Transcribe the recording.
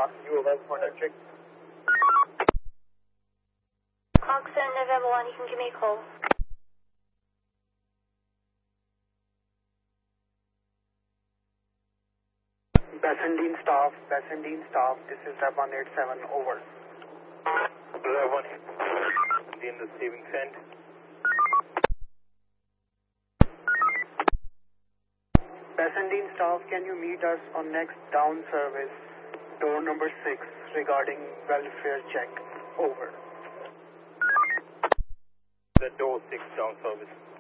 talking to you about contact check. Clarkson, November 1, you can give me a call. Bassendean staff, this is Rev 187, over. Rev 187, in receiving send. Bassendean staff, can you meet us on next down service, door number 6, regarding welfare check, over. The door 6 down service.